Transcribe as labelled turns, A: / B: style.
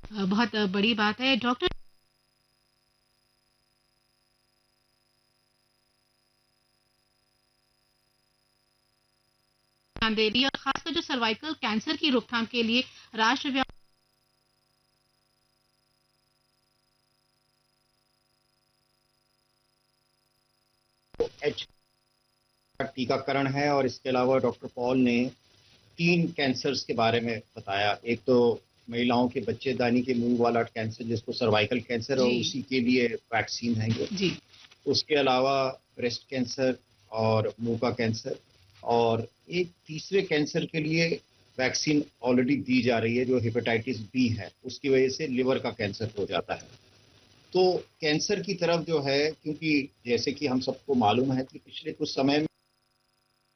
A: बहुत बड़ी बात है डॉक्टर। ध्यान दे रही है और खासकर जो सर्वाइकल कैंसर की रोकथाम के लिए राष्ट्रव्यापी
B: एच का टीकाकरण है। और इसके अलावा डॉक्टर पॉल ने 3 कैंसर्स के बारे में बताया। एक तो महिलाओं के बच्चेदानी के मुंह वाला कैंसर जिसको सर्वाइकल कैंसर, और
A: जी
B: उसी के लिए वैक्सीन है ये।
A: जी
B: उसके अलावा ब्रेस्ट कैंसर और मुंह का कैंसर, और एक तीसरे कैंसर के लिए वैक्सीन ऑलरेडी दी जा रही है जो हेपेटाइटिस बी है, उसकी वजह से लिवर का कैंसर हो जाता है। तो कैंसर की तरफ जो है, क्योंकि जैसे कि हम सबको मालूम है कि पिछले कुछ समय में